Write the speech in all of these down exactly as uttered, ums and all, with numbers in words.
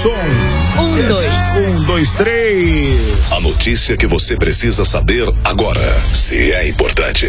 som. Um, dois. Um, dois, três. A notícia que você precisa saber agora, se é importante,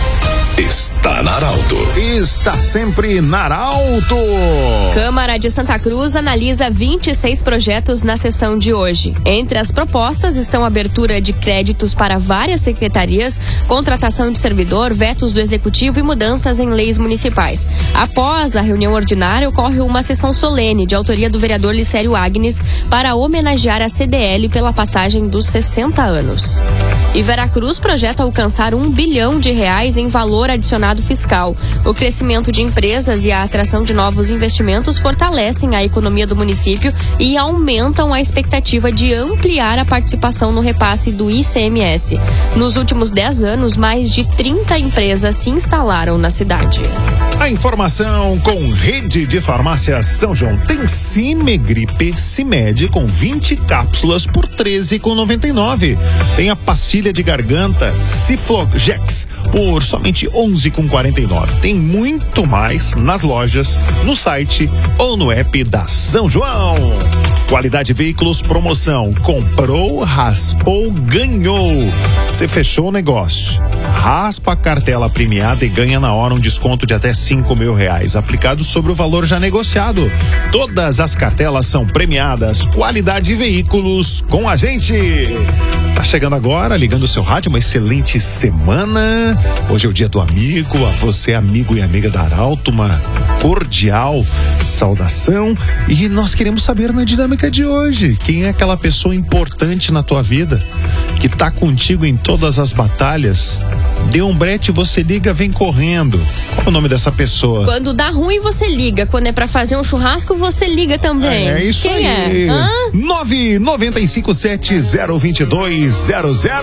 está na Arauto. Está sempre na Arauto. Câmara de Santa Cruz analisa vinte e seis projetos na sessão de hoje. Entre as propostas estão abertura de créditos para várias secretarias, contratação de servidor, vetos do Executivo e mudanças em leis municipais. Após a reunião ordinária, ocorre uma sessão solene de autoria do vereador Licério Agnes para homenagear a C D L pela passagem dos sessenta anos. E Veracruz projeta alcançar um bilhão de reais em valor adicionado fiscal. O crescimento de empresas e a atração de novos investimentos fortalecem a economia do município e aumentam a expectativa de ampliar a participação no repasse do I C M S. Nos últimos dez anos, mais de trinta empresas se instalaram na cidade. A informação com Rede de Farmácia São João. Tem Cimegripe Cimed com vinte cápsulas por treze reais e noventa e nove centavos. Tem a pastilha de garganta Ciflogex por somente onze reais e quarenta e nove centavos. Tem muito mais nas lojas, no site ou no app da São João. Qualidade Veículos Promoção. Comprou, raspou, ganhou. Você fechou o negócio. Raspa a cartela premiada e ganha na hora um desconto de até cinco mil reais, aplicado sobre o valor já negociado. Todas as cartelas são premiadas. Qualidade Veículos com a gente. Tá chegando agora, ligando o seu rádio, uma excelente semana. Hoje é o dia do amigo, a você amigo e amiga da Arauto, uma cordial saudação. E nós queremos saber na dinâmica de hoje, quem é aquela pessoa importante na tua vida, que tá contigo em todas as batalhas. Deu um brete, você liga, vem correndo. Qual é o nome dessa pessoa? Quando dá ruim, você liga. Quando é pra fazer um churrasco, você liga também. É isso Quem aí. é? nove nove cinco sete zero dois dois zero zero